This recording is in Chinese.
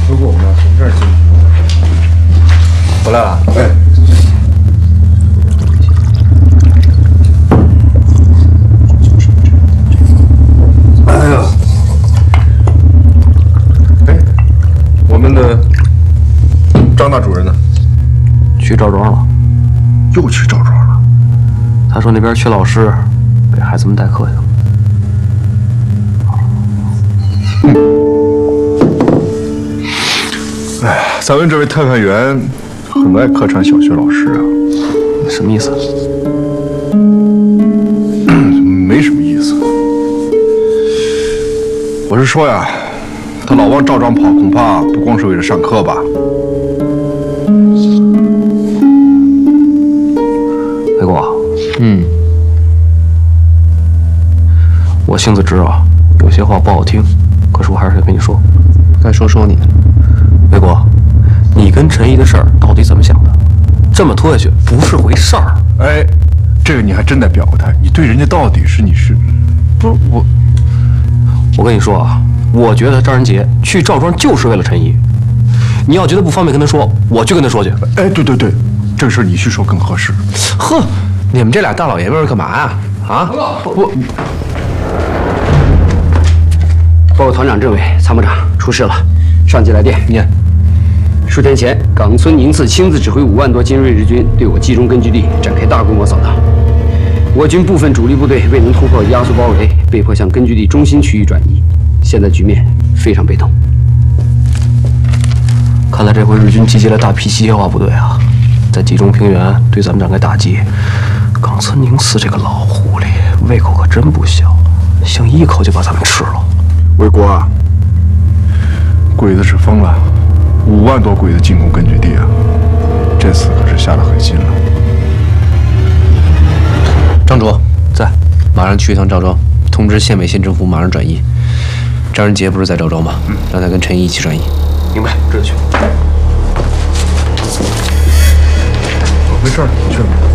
说过我们要从这儿进去。回来了。哎。哎呀。哎，我们的张大主任呢？ 去赵庄了。 又去赵庄了？ 他说那边缺老师，给孩子们代课去了。 哎，咱们这位特派员很爱客串小学老师啊， 什么意思？ 没什么意思。我是说呀，他老往赵庄跑，恐怕不光是为了上课吧？ 魏国，我性子直啊，有些话不好听，可是我还是得跟你说。 该说说你。 魏国，你跟陈毅的事儿到底怎么想的？这么拖下去不是回事儿。 哎，这个你还真得表个态，你对人家到底是你是？不是我， 我跟你说啊，我觉得张仁杰去赵庄就是为了陈毅。你要觉得不方便跟他说，我去跟他说去。 哎，对对对，这个事儿你去说更合适。 呵，你们这俩大老爷们儿干嘛呀？啊？ 我报告团长、政委、参谋长，出事了。 上级来电，念：数天前，冈村宁次亲自指挥5万多精锐日军对我冀中根据地展开大规模扫荡，我军部分主力部队未能突破压缩包围，被迫向根据地中心区域转移，现在局面非常被动。 看来这回日军集结了大批机械化部队啊，在冀中平原对咱们展开打击。冈村宁次这个老狐狸胃口可真不小，想一口就把咱们吃了。 魏国啊！ 鬼子是疯了，5万多鬼子进攻根据地啊！这次可是下得狠心了。 张卓在， 马上去一趟赵庄，通知县委县政府马上转移。张仁杰不是在赵庄吗？让他跟陈毅一起转移。 明白，这就去。 没事，你去吧。